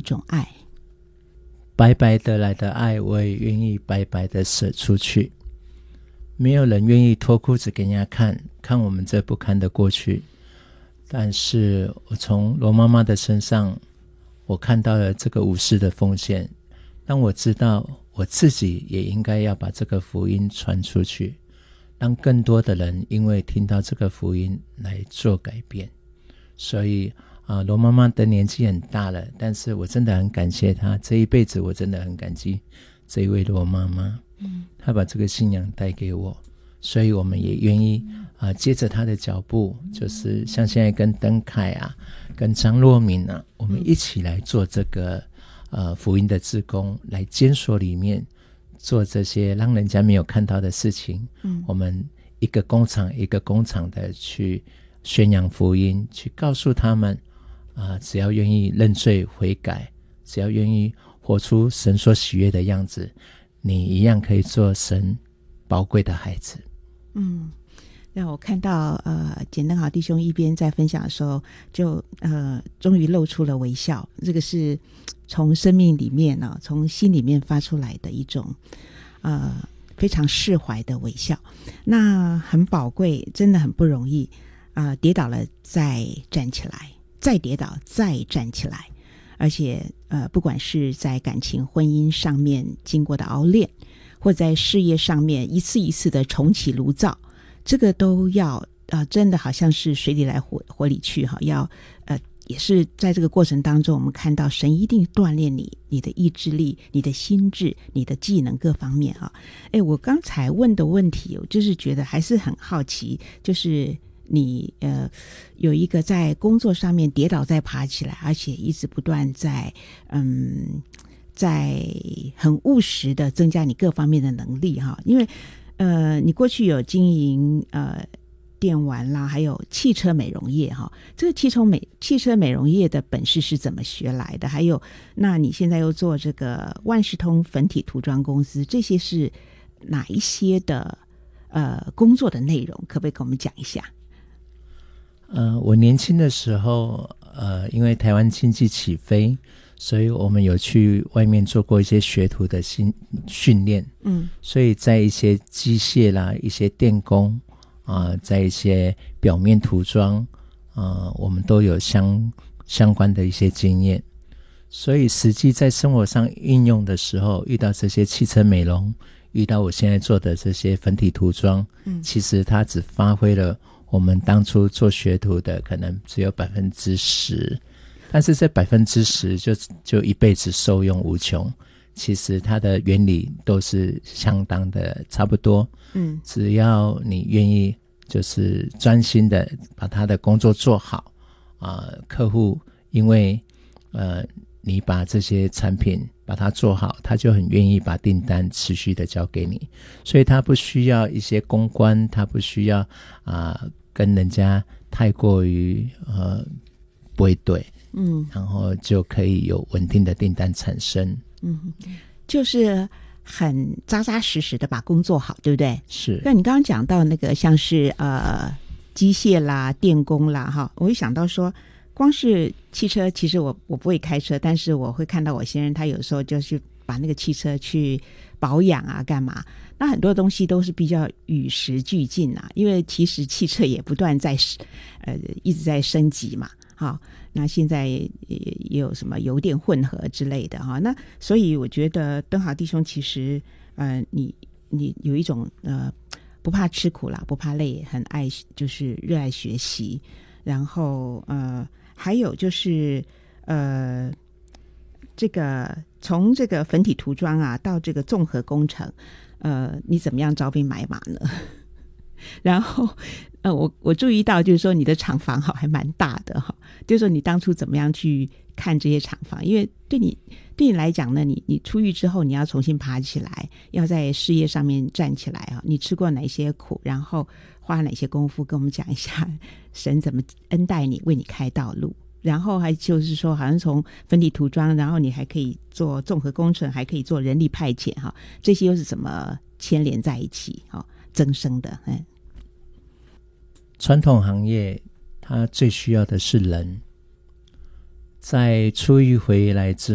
种爱。 白白得来的爱，我也愿意白白的舍出去。没有人愿意脱裤子给人家看，看我们这不堪的过去。但是我从罗妈妈的身上，我看到了这个无私的奉献，让我知道我自己也应该要把这个福音传出去，让更多的人因为听到这个福音来做改变。所以罗妈妈的年纪很大了，但是我真的很感谢她，这一辈子我真的很感激这一位罗妈妈，她把这个信仰带给我，所以我们也愿意接着她的脚步，就是像现在跟登凯跟张若敏我们一起来做这个福音的志工，来监所里面做这些让人家没有看到的事情。我们一个工厂一个工厂的去宣扬福音，去告诉他们只要愿意认罪悔改，只要愿意活出神所喜悦的样子，你一样可以做神宝贵的孩子。 让我看到简登豪弟兄一边在分享的时候，就终于露出了微笑。这个是从生命里面从心里面发出来的一种非常释怀的微笑。那很宝贵，真的很不容易跌倒了再站起来，再跌倒再站起来，而且不管是在感情婚姻上面经过的熬练，或在事业上面一次一次的重启炉灶，这个都要真的好像是水里来火里去要也是在这个过程当中，我们看到神一定锻炼你的意志力、你的心智、你的技能各方面我刚才问的问题，我就是觉得还是很好奇，就是你有一个在工作上面跌倒再爬起来，而且一直不断在很务实的增加你各方面的能力因为你过去有经营电玩啦，还有汽车美容业这个汽车美容业的本事是怎么学来的？还有，那你现在又做这个万事通粉体涂装公司，这些是哪一些的工作的内容？可不可以跟我们讲一下？ 我年轻的时候因为台湾经济起飞，所以我们有去外面做过一些学徒的训练，所以在一些机械啦、一些电工在一些表面涂装我们都有相关的一些经验，所以实际在生活上应用的时候，遇到这些汽车美容，遇到我现在做的这些粉体涂装，其实它只发挥了我们当初做学徒的可能只有 10%， 但是这 10% 就一辈子受用无穷。其实它的原理都是相当的差不多，只要你愿意就是专心的把他的工作做好客户因为你把这些产品把它做好，他就很愿意把订单持续的交给你，所以他不需要一些公关，他不需要跟人家太过于不会对，然后就可以有稳定的订单产生。 就是很扎扎实实的把工作好，对不对？ 是。 那你刚刚讲到那个像是机械啦、电工啦我会想到说，光是汽车，其实我不会开车，但是我会看到我先生他有时候就是把那个汽车去保养干嘛，那很多东西都是比较与时俱进因为其实汽车也不断在一直在升级嘛那现在也有什么油电混合之类的那所以我觉得登豪弟兄其实你有一种不怕吃苦啦，不怕累，很爱就是热爱学习，然后还有就是这个从这个粉体涂装到这个综合工程你怎么样招兵买马呢？然后我注意到就是说你的厂房还蛮大的就是说你当初怎么样去看这些厂房，因为对你来讲呢，你出狱之后你要重新爬起来，要在事业上面站起来你吃过哪些苦，然后花哪些功夫，跟我们讲一下神怎么恩待你，为你开道路，然后还就是说好像从粉体涂装，然后你还可以做综合工程，还可以做人力派遣这些又是怎么牵连在一起增生的。 传统行业它最需要的是人，在出狱回来之